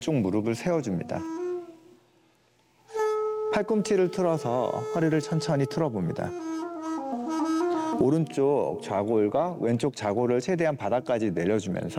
쭉 무릎을 세워줍니다. 팔꿈치를 틀어서 허리를 천천히 틀어봅니다. 오른쪽 좌골과 왼쪽 좌골을 최대한 바닥까지 내려주면서